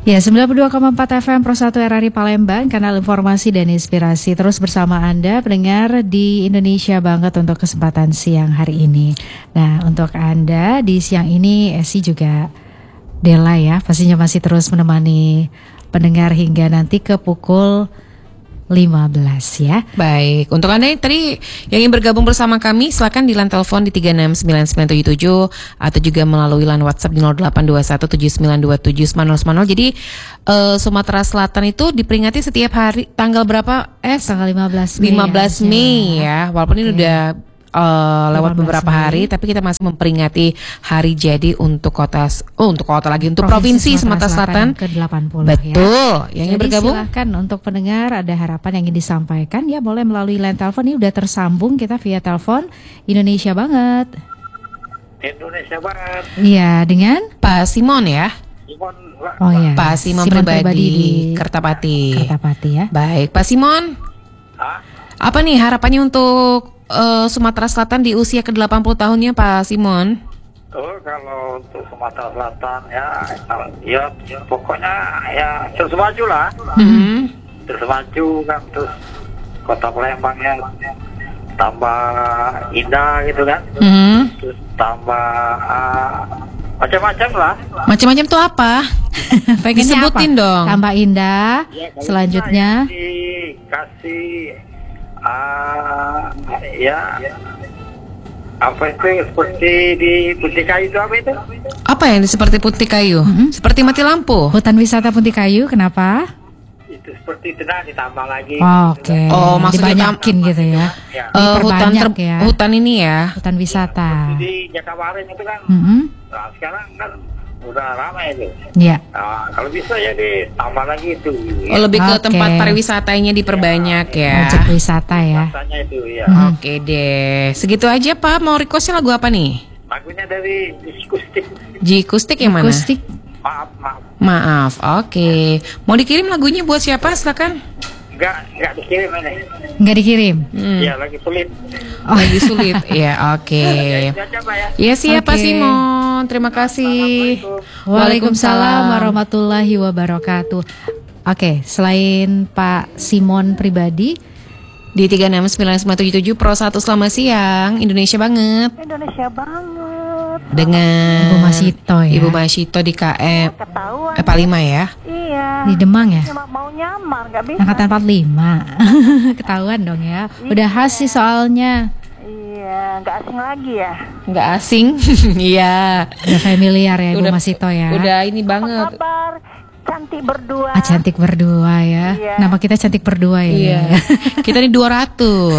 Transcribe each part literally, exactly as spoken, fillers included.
Ya, sembilan puluh dua koma empat F M Pro satu R R I Palembang, kanal informasi dan inspirasi. Terus bersama Anda pendengar di Indonesia Banget untuk kesempatan siang hari ini. Nah, untuk Anda di siang ini Esi juga Dela ya, pastinya masih terus menemani pendengar hingga nanti ke pukul lima belas ya. Baik, untuk Anda yang tadi yang ingin bergabung bersama kami, silakan di line telepon di tiga enam sembilan sembilan tujuh tujuh atau juga melalui line WhatsApp di nol delapan dua satu tujuh sembilan dua tujuh sembilan nol sembilan nol. Jadi uh, Sumatera Selatan itu diperingati setiap hari tanggal berapa? Eh, tanggal lima belas Mei. lima belas Mei ya. Walaupun ini okay. udah Uh, lewat beberapa Mei. hari, tapi kita masih memperingati hari jadi untuk kota, oh untuk kota lagi untuk provinsi, provinsi Sumatera Selatan, Selatan ke delapan puluh. Betul. Ya. Yang ingin bergabung, silakan untuk pendengar ada harapan yang ingin disampaikan ya, boleh melalui line telepon. Ini udah tersambung kita via telepon. Indonesia Banget. Indonesia Banget. Iya, dengan Pak Simon ya. Simon. Oh ya. Pak Simon, Simon pribadi, pribadi di Kertapati. Kertapati ya. Baik, Pak Simon. Hah? Apa nih harapannya untuk Uh, Sumatera Selatan di usia ke delapan puluh tahunnya Pak Simon? Oh, kalau untuk Sumatera Selatan ya, ya, ya pokoknya ya terus maju lah, mm-hmm. terus maju kan, terus kota Palembang yang tambah indah gitu kan, mm-hmm. terus tambah uh, macam-macam lah. Macam-macam tuh apa? Pengen sebutin dong. Tambah indah. Ya, selanjutnya dikasih Ah, uh, ya, apa itu seperti di Putih Kayu itu apa itu? Apa yang seperti Putih Kayu? Mm-hmm. Seperti mati lampu. Hutan wisata Putih Kayu, kenapa? Itu seperti itu, nah ditambah lagi. Oh, Oke. Okay. Oh, maksudnya dibanyakin gitu ya? ya. Uh, hutan ter- ya. Hutan ini ya? Hutan wisata. Ya, di Jakabaring itu kan. Mm-hmm. Nah, sekarang kan udah ramai itu. Iya. Nah, kalau bisa ya ditambah lagi itu. Oh, lebih ke okay. tempat pariwisatanya diperbanyak ya. Objek wisata ya. Wisatanya itu ya. Hmm. Oke deh. Segitu aja Pak. Mau requestnya lagu apa nih? Lagunya dari Jikustik. Jikustik yang mana? Jikustik. Maaf, maaf. Maaf. Oke. Okay. Mau dikirim lagunya buat siapa? Silakan. Enggak, enggak dikirim ini. Enggak dikirim? Hmm. Ya, lagi sulit. Oh, lagi sulit. Ya, oke. Okay. Ya, siap Pak okay. Simon. Terima kasih. Waalaikumsalam warahmatullahi wabarakatuh. Oke, okay, selain Pak Simon pribadi di tiga enam sembilan sembilan tujuh tujuh Pro satu, selamat siang. Indonesia Banget. Indonesia Banget. Dengan Ibu Masito ya. Ibu Masito di K M Ketahuan. empat puluh lima ya. Iya. Di Demang ya. Cuma mau nyamar nggak bisa. Angkatan empat puluh lima. Ketahuan dong ya. Udah iya. khas sih soalnya. Iya, nggak asing lagi ya. Nggak asing. Iya. Udah familiar ya Ibu udah, Masito ya. Udah ini banget. Apa kabar? Cantik berdua. Ah, cantik berdua ya. Iya. Nama kita cantik berdua ya. Iya. Kita nih dua ratus.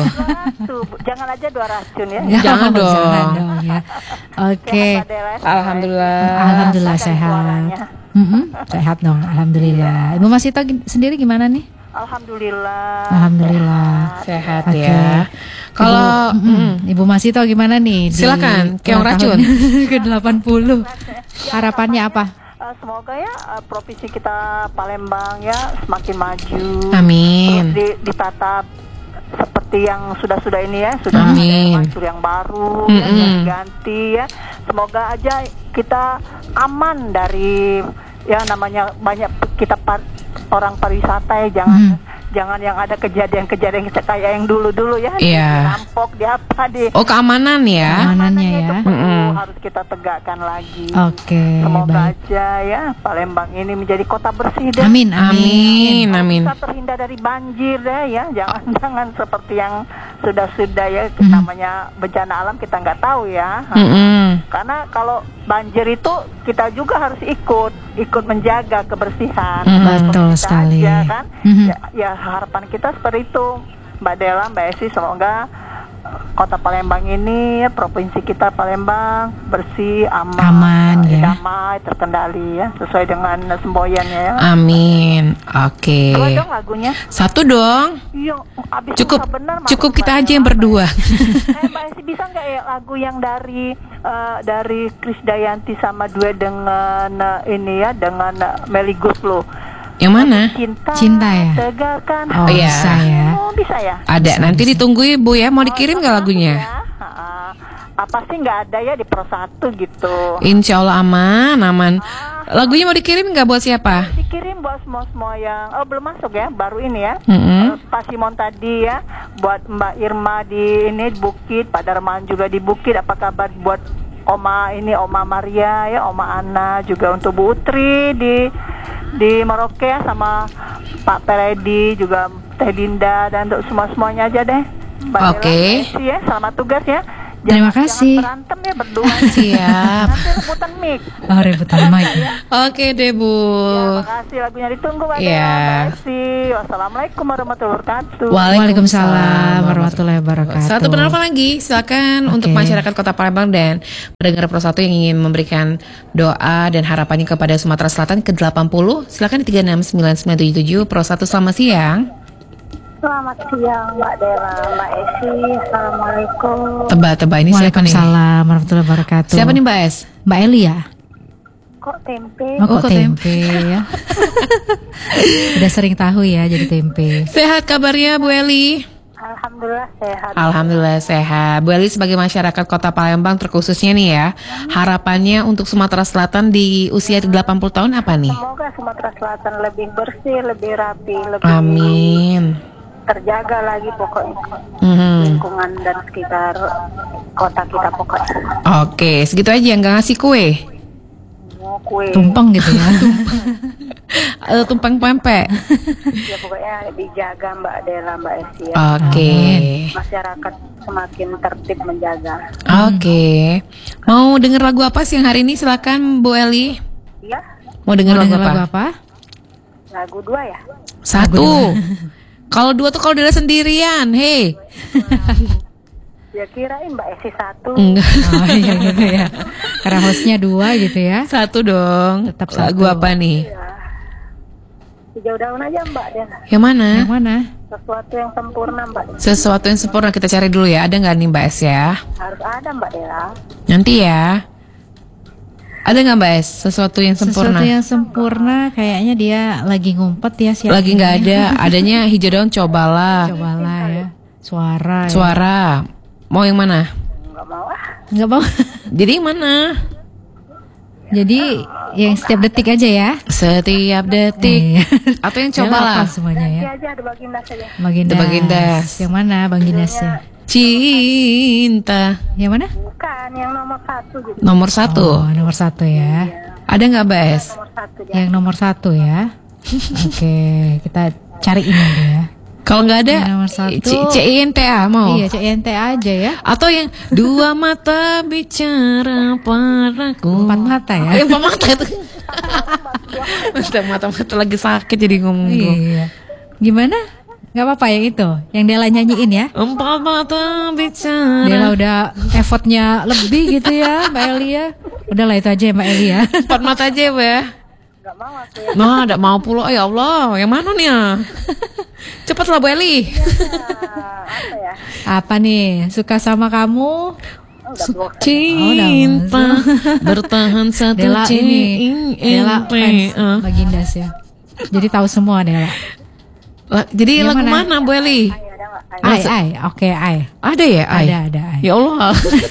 Jangan aja dua racun ya. Ya, jangan dong. Jangan dong ya. Oke. Okay. Alhamdulillah. Alhamdulillah sehat. Mm-hmm. Sehat dong. Alhamdulillah. Ibu Masito sendiri gimana nih? Alhamdulillah. Alhamdulillah. Sehat, sehat okay. ya. Kalau Ibu, mm, Ibu Masito gimana nih? Silakan. Keong racun. ke delapan puluh. Harapannya apa? Semoga ya uh, provinsi kita Palembang ya semakin maju. Amin. Terus di, ditata seperti yang sudah-sudah ini ya, sudah Amin. ada yang baru, mm-hmm. yang ganti ya. Semoga aja kita aman dari ya namanya banyak kita par, orang pariwisata ya, jangan mm. jangan yang ada kejadian-kejadian kayak yang dulu-dulu ya, yeah. dirampok, di apa di. Oh, keamanan ya. Keamanannya ya. Itu mm-hmm. harus kita tegakkan lagi. Oke. Okay, semoga baik. aja ya Palembang ini menjadi kota bersih deh. Amin, amin, amin. Kita terhindar dari banjir deh ya, jangan-jangan seperti yang sudah-sudah ya, mm-hmm. namanya bencana alam kita nggak tahu ya. Mm-hmm. Karena kalau banjir itu kita juga harus ikut, ikut menjaga kebersihan. Mm, betul sekali. Aja, kan? Mm-hmm. Ya, ya harapan kita seperti itu, Mbak Dela, Mbak Esi, semoga Kota Palembang ini, provinsi kita Palembang bersih, aman, aman ya. damai, terkendali ya, sesuai dengan semboyannya ya. Amin. Oke. Okay. Dua dong lagunya. Satu dong. Iya, cukup. Bener, cukup kita aja yang berdua. Eh, Mbak Esi bisa nggak ya lagu yang dari uh, dari Krisdayanti sama duet dengan uh, ini ya, dengan uh, Melly Goeslaw. Yang mana? Cinta, Cinta ya. Tegarkan. Oh, iya. Bisa ya. Oh, bisa ya. Ada. Bisa, nanti bisa. ditunggu Ibu ya. Mau dikirim nggak oh, lagunya? Ya. Apa sih nggak ada ya di Pro satu gitu. Insya Allah aman, aman. Ah, Lagunya mau dikirim nggak buat siapa? Dikirim buat semua-semua yang oh belum masuk ya, baru ini ya. Mm-hmm. Pak Simon tadi ya, buat Mbak Irma di ini di Bukit, Pak Darman juga di Bukit. Apa kabar buat Oma ini, Oma Maria ya, Oma Ana, juga untuk Bu Utri di di Merauke ya, sama Pak Peredi, juga Teh Dinda, dan untuk semua-semuanya aja deh. Mbak Oke. Ella, Mbak Esi ya, selamat tugas ya. Terima Jangan- kasih. Jangan berantem ya berdua. Siap. Nanti rebutan mic. Oh, rebutan mic. Oke deh Bu. Ya, makasih, lagunya ditunggu Mbak Iya. Dea, Mbak Esi. Wassalamualaikum warahmatullahi wabarakatuh. Waalaikumsalam warahmatullahi wabarakatuh. Satu penelpon lagi, silakan Oke. untuk masyarakat Kota Palembang dan pendengar Pro satu yang ingin memberikan doa dan harapannya kepada Sumatera Selatan ke delapan puluh. Silakan di tiga enam sembilan sembilan tujuh tujuh. Pro satu, selamat siang. Selamat siang Mbak Dela, Mbak Esi. Assalamualaikum. Tebak-tebak ini siapa nih? Waalaikumsalam warahmatullahi wabarakatuh. Siapa nih Mbak Es? Mbak Eli ya? Kok tempe? Oh, kok kok tempe ya? Udah sering tahu ya jadi tempe. Sehat kabarnya Bu Eli? Alhamdulillah sehat. Alhamdulillah sehat. Bu Eli sebagai masyarakat Kota Palembang terkhususnya nih ya, harapannya untuk Sumatera Selatan di usia delapan puluh tahun apa nih? Semoga Sumatera Selatan lebih bersih, lebih rapi, lebih Amin. terjaga lagi pokoknya. Mhm. Lingkungan dan sekitar kota kita pokoknya. Oke, segitu aja, nggak ngasih kue. Mau kue. Tumpeng gitu ya. Eh, tumpeng pempek. Ya pokoknya dijaga Mbak Dela, Mbak Esi ya. Oke. Masyarakat semakin tertib menjaga. Oke. Mau denger lagu apa sih yang hari ini? Silakan Bu Eli. Ya, Mau denger Mau lagu denger apa? lagu apa? lagu dua ya. Satu. Kalau dua tuh kalau dia sendirian, hei. Ya kirain Mbak Esi satu. Enggak. Oh iya gitu ya. Karena hostnya dua gitu ya. Satu dong. Tetap Lagu satu. apa nih? Ya. Hijau daun aja Mbak Dela. Yang mana? Yang mana? Sesuatu yang sempurna Mbak Dela. Sesuatu yang sempurna kita cari dulu ya. Ada nggak nih Mbak Es ya? Harus ada Mbak Dela. Nanti ya. Ada nggak Mbak Es? Sesuatu yang sempurna? Sesuatu yang sempurna kayaknya dia lagi ngumpet ya siapa? Lagi nggak ada. Adanya hijau daun, cobalah. Cobalah ya. Suara. ya. Suara. Mau yang mana? Enggak mau ah. Enggak mau. Jadi yang mana? Jadi yang setiap detik aja ya. Setiap detik. Iya. Atau yang Dia cobalah. hafal semuanya ya. Iya aja ada baginda saja. Bang Gindas. Bang Gindas. Yang mana Bang Gindasnya? Cinta. Yang mana? Bukan yang nomor satu gitu. Nomor satu. Oh, nomor satu ya. Ada nggak Mbak Es? Nomor satu dia. Yang nomor satu ya. Oke, kita cari ini dulu ya. Kalau nggak ada, Yang nomor satu. C- C I N T A mau? Iya, C I N T aja ya. Atau yang dua mata bicara padaku. Empat mata ya. Eh, empat mata itu. Mata-mata lagi sakit jadi ngomong. Iya. Gimana? Gak apa-apa yang itu, yang Dela nyanyiin ya. Empat mata bicara. Dela udah effortnya lebih gitu ya, Mbak Eli ya. Udahlah itu aja ya Mbak Eli ya. Empat mata aja ya, Mbak. Enggak mau aku ya. Nah, tidak mau pula. Ya Allah, yang mana nih ya? Cepatlah Bu Eli. Nah, apa ya? Apa nih? Suka sama kamu? Enggak bosan. Cinta bertahan satu Dela ini. Dela fans cinta. Mbak Gindas ya. Jadi tahu semua Dela. Lah, jadi Yang lagu mana? mana Bu Eli? Ay, ada enggak? Ay. Ai, ai, oke ai. Ada ya, Ai? Ada, ada ai. Ya Allah.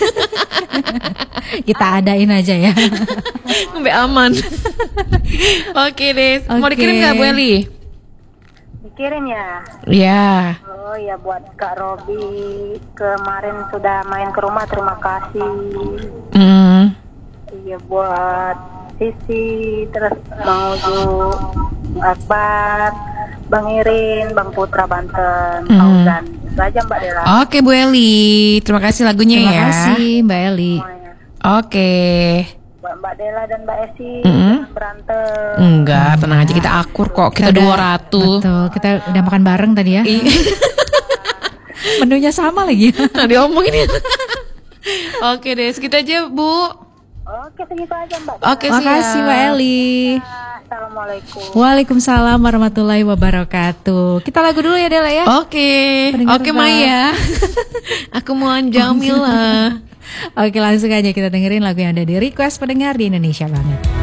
Kita adain aja ya. Sampai aman. Oke deh. Mau Oke. dikirim nggak Bu Eli? Dikirim ya. Ya. Oh ya buat Kak Robi kemarin sudah main ke rumah, terima kasih. Hmm. Iya buat Sisi, terus Bang Uju, Akbar, Bang Irin, Bang Putra Banten, Hmm. Fauzan. Itu aja Mbak Dela. Oke Bu Eli. Terima kasih lagunya Terima ya. kasih Mbak Eli. Semuanya. Oke. Buat Mbak Dela dan Mbak Esi, Mm-mm. jangan berantem. Enggak, tenang aja kita akur kok. Kita udah- dua ratus. Betul, kita udah makan bareng tadi ya. Menunya sama lagi. Nah, diomongin ya. Oke deh, segitu aja Bu. Oke segitu aja Mbak Dela. Oke, Terima kasih siap. Mbak Eli. Assalamualaikum. Waalaikumsalam warahmatullahi wabarakatuh. Kita lagu dulu ya Dela ya. Oke. Pendengar Oke Mbak. Maya. Aku mau Jamila. Oke langsung aja kita dengerin lagu yang ada di request pendengar di Indonesia banget.